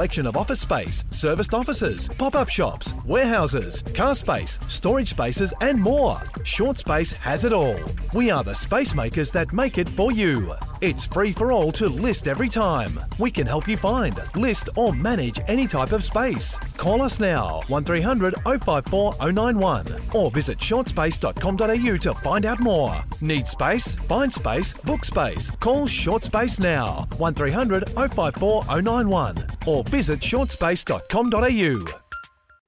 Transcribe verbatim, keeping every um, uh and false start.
selection of office space, serviced offices, pop-up shops, warehouses, car space, storage spaces and more. Short Space has it all. We are the space makers that make it for you. It's free for all to list every time. We can help you find, list or manage any type of space. Call us now, one three hundred oh five four oh nine one or visit short space dot com dot a u to find out more. Need space? Find space, book space. Call Short Space now, one three hundred oh five four oh nine one or visit short space dot com dot a u.